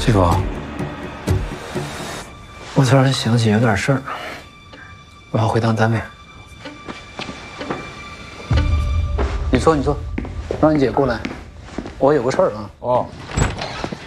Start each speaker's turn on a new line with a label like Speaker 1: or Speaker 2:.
Speaker 1: 继父，我突然想起有点事儿，我要回趟单位。你坐，让你姐过来，我有个事儿啊。
Speaker 2: 哦。